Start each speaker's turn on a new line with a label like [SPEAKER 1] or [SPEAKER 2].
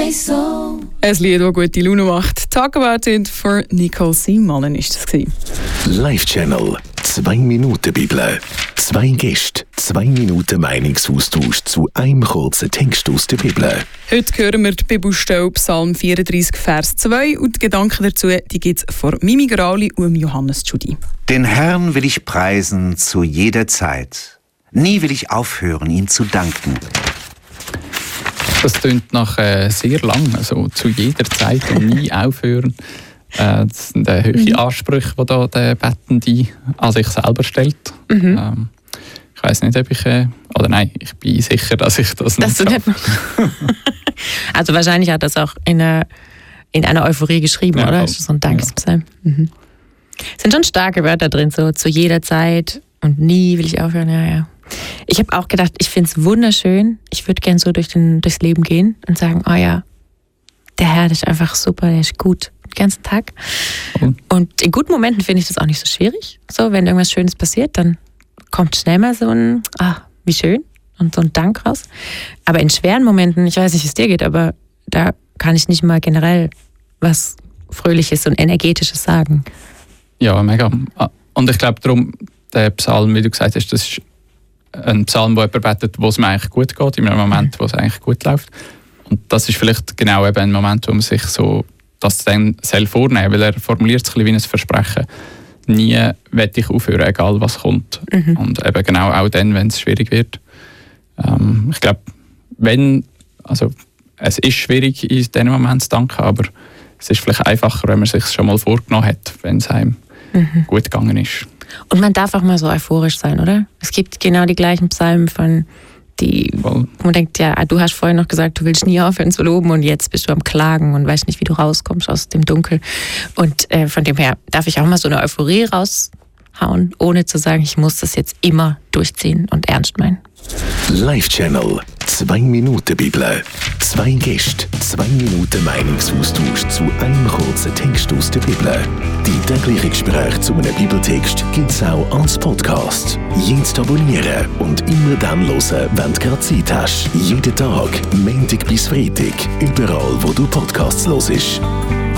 [SPEAKER 1] Ein Lied, das gute Laune macht. «Talk About It» von Nicole C. Mullen ist das gewesen.
[SPEAKER 2] Live-Channel 2 Minuten Bibel. 2 Gäste, 2 Minuten Meinungsaustausch zu einem kurzen Text aus der Bibel.
[SPEAKER 1] Heute hören wir die Bibelstelle Psalm 34, Vers 2 und die Gedanken dazu gibt es von Mimi Grauli und Johannes Tschudi.
[SPEAKER 3] Den Herrn will ich preisen zu jeder Zeit. Nie will ich aufhören, ihm zu danken.
[SPEAKER 4] Das klingt nach sehr lang, also zu jeder Zeit und nie aufhören. Das sind hohe Ansprüche, die da der Bettende an sich selber stellt. Ich weiss nicht, ob ich... oder nein, ich bin sicher, dass ich das nicht schaffe.
[SPEAKER 5] Also wahrscheinlich hat das auch in einer Euphorie geschrieben, ja, oder? Das ist so ein Dankespsalm. Ja. Es sind schon starke Wörter drin, so zu jeder Zeit und nie will ich aufhören, ja. Ich habe auch gedacht, ich finde es wunderschön. Ich würde gerne so durchs Leben gehen und sagen, oh ja, der Herr ist einfach super, der ist gut den ganzen Tag. Und in guten Momenten finde ich das auch nicht so schwierig. So, wenn irgendwas Schönes passiert, dann kommt schnell mal so ein, wie schön und so ein Dank raus. Aber in schweren Momenten, ich weiß nicht, wie es dir geht, aber da kann ich nicht mal generell was Fröhliches und Energetisches sagen.
[SPEAKER 4] Ja, mega. Und ich glaube darum, der Psalm, wie du gesagt hast, das ist ein Psalm, wo jemand betet, wo es mir eigentlich gut geht, in einem Moment, wo es eigentlich gut läuft. Und das ist vielleicht genau eben ein Moment, wo man sich so das dann selbst vornehmen, weil er formuliert es ein bisschen wie ein Versprechen. Nie werde ich aufhören, egal was kommt. Und eben genau auch dann, wenn es schwierig wird. Ich glaube, es ist schwierig, in diesem Moment zu danken, aber es ist vielleicht einfacher, wenn man es sich schon mal vorgenommen hat, wenn es einem gut gegangen ist.
[SPEAKER 5] Und man darf auch mal so euphorisch sein, oder? Es gibt genau die gleichen Psalmen wo man denkt, ja, du hast vorhin noch gesagt, du willst nie aufhören zu loben und jetzt bist du am Klagen und weißt nicht, wie du rauskommst aus dem Dunkel. Und von dem her darf ich auch mal so eine Euphorie raushauen, ohne zu sagen, ich muss das jetzt immer durchziehen und ernst meinen.
[SPEAKER 2] Live-Channel 2 Minuten Bibel. 2 Gäste, 2 Minuten Meinungsaustausch zu einem kurzen Text aus der Bibel. Die täglichen Gespräche zu einem Bibeltext gibt es auch als Podcast. Jetzt abonnieren und immer dann hören, wenn du gerade Zeit hast. Jeden Tag, Montag bis Freitag, überall wo du Podcasts hörst.